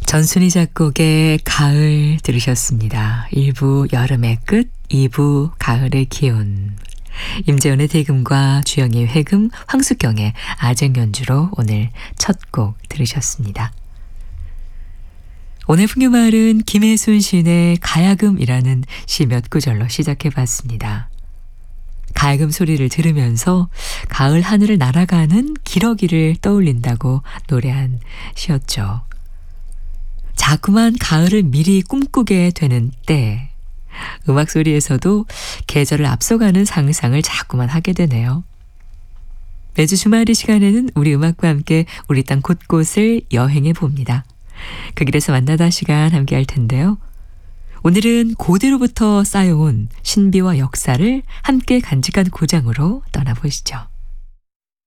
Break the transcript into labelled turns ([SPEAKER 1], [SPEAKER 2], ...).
[SPEAKER 1] 전순희 작곡의 가을 들으셨습니다. 1부 여름의 끝, 2부 가을의 기운. 임재현의 대금과 주영의 회금, 황숙경의 아쟁 연주로 오늘 첫 곡 들으셨습니다. 오늘 풍요마을은 김혜순 시인의 가야금이라는 시 몇 구절로 시작해봤습니다. 가야금 소리를 들으면서 가을 하늘을 날아가는 기러기를 떠올린다고 노래한 시였죠. 자꾸만 가을을 미리 꿈꾸게 되는 때, 음악 소리에서도 계절을 앞서가는 상상을 자꾸만 하게 되네요. 매주 주말 이 시간에는 우리 음악과 함께 우리 땅 곳곳을 여행해 봅니다. 그 길에서 만나다 시간 함께 할 텐데요. 오늘은 고대로부터 쌓여온 신비와 역사를 함께 간직한 고장으로 떠나보시죠.